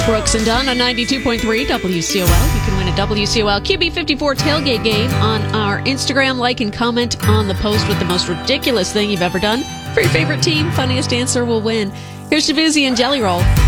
Brooks and Dunn on 92.3 WCOL. You can win a WCOL QB54 tailgate game on our Instagram. Like and comment on the post with the most ridiculous thing you've ever done for your favorite team. Funniest answer will win. Here's Shabuzi and Jelly Roll.